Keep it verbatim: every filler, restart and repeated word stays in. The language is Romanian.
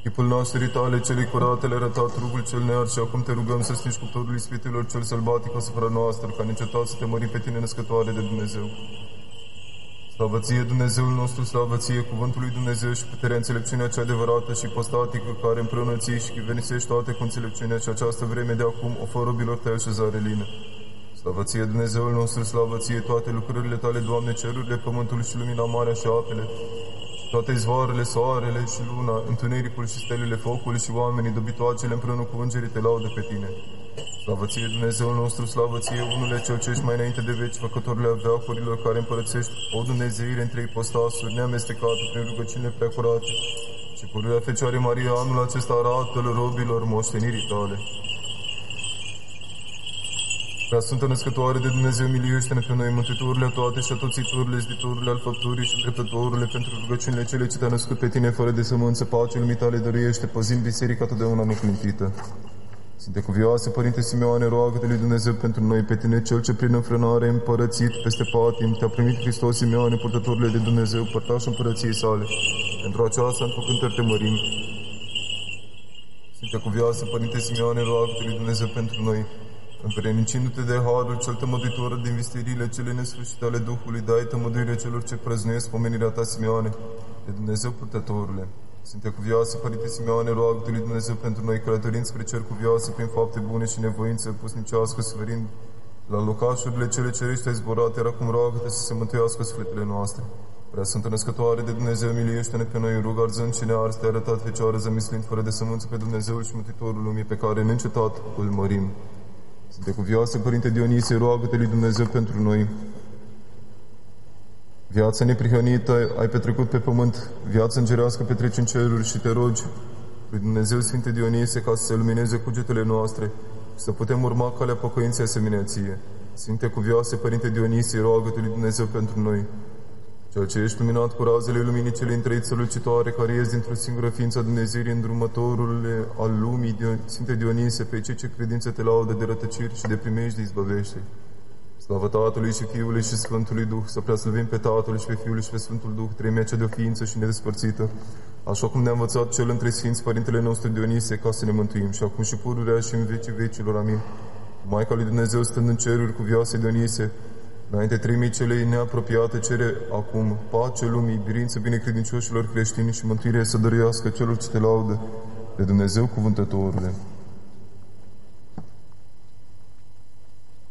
Chipul nașterii tale, celei curate, le arătat rugul cel near și acum te rugăm să stingi cuptorul ispitelor cel sălbatic asupra noastră, ca necetat să te mărim pe tine, născătoare de Dumnezeu. Slavă ție, Dumnezeul nostru, slavă ție, cuvântul lui Dumnezeu și puterea, înțelepciunea cea adevărată și postatică, care împreună ții și chivenisești toate cu înțelepciunea și această vreme de acum o fă robilor tăi așezare lină. Slavă ție, Dumnezeul nostru, slavă ție, toate lucrările tale, Doamne, cerurile, pământul și lumina, marea și apele, toate izvoarele, soarele și luna, întunericul și stelele, focul și oamenii, dobitoacele împreună cu îngerii te laudă pe tine. Slavă ție, Dumnezeul nostru, slavă ție, unule cel ce ești mai înainte de veci, făcătorile aveacurilor, care împărățești o Dumnezeire între ipostasuri, neamestecată prin rugăciunile preacurate, și pururea Fecioare Maria, anul acesta arată-l robilor moștenirii tale. Prea Sfântă Născătoare de Dumnezeu, miluiește-ne pe noi, mântuitorile toate și atoțitorile, zditorile al făpturii și dreptătorile, pentru rugăciunile cele ce te-a născut pe tine, fără de sămânță, pace lumii tale dăruiește, păzind biserica totdeauna neclintită. Sfinte cuvioase, Părinte Simeone, roagă-te lui Dumnezeu pentru noi, pe tine, cel ce prin înfrânare împărățit peste patim, te-a primit Hristos Simeone, purtătorile de Dumnezeu, părtaș împărăției sale. Pentru aceasta, într-o cântări te mărim. Sfinte cuvioase, Părinte Simeone, roagă-te lui Dumnezeu pentru noi, învrednicindu-te de harul cel tămăduitor din visteriile cele nesfârșite ale Duhului, dai tămăduire celor ce prăznuiesc pomenirea ta, Simeone, de Dumnezeu purtătorule. Sfinte cuvioase, Părinte Simeone, roagă-te lui Dumnezeu pentru noi, călătorind spre cer cuvioase prin fapte bune și nevoință pusnicească, sferind la locașurile cele cerești ai zburat, iar acum roagă-te să se mântuiască sufletele noastre. Prea Sfântă Născătoare de Dumnezeu, miluiește-ne pe noi, rug arzând și nears, te-a arătat Fecioară, zămislind fără de sămânță pe Dumnezeul și Mântuitorul lumii, pe care neîncetat îl mărim. Sfinte cuvioase, Părinte Dionisie, roagă-te lui Dumnezeu pentru noi. Viața neprihănită ai petrecut pe pământ, viața îngerească petreci în ceruri și te rogi lui Dumnezeu, Sfinte Dionisie, ca să se lumineze cugetele noastre și să putem urma calea pocăinței asemenea ție. Sfinte cuvioase, Părinte Dionisie, roagă-te lui Dumnezeu pentru noi. Cel ce ești luminat cu razele luminii cele întreit sălăcitoare, care ies dintr-o singură ființă a Dumnezeirii, îndrumătorul al lumii, Sfinte Dionisie, pe cei ce credință te laudă de rătăciri și de primejde izbăvește. Slavă Tatălui și Fiului și Sfântului Duh, să preaslăvim pe Tatăl și pe Fiul și pe Sfântul Duh, treimea cea de o ființă și nedespărțită, așa cum ne-a învățat cel între Sfinți, Părintele nostru Dionisie, ca să ne mântuim, și acum și pururea și în vecii vecilor. Amin. Maica lui Dumnezeu, stând în ceruri, cuvioase Dionisie, înainte treimii celei neapropiate, cere acum pace lumii, birință binecredincioșilor creștini și mântuire să dăruiască celor ce te laudă de Dumnezeu cuvântătorule.